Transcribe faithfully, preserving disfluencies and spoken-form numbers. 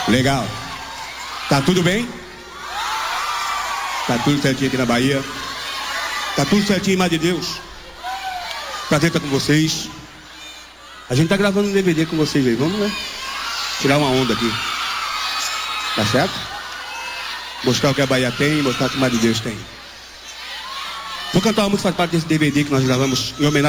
Legal. Tá tudo bem? Tá tudo certinho aqui na Bahia. Tá tudo certinho, Mar de Deus. Prazer estar com vocês. A gente tá gravando um D V D com vocês aí. Vamos, né? Tirar uma onda aqui. Tá certo? Mostrar o que a Bahia tem e mostrar o que o Mar de Deus tem. Vou cantar uma música que faz parte desse D V D que nós gravamos em homenagem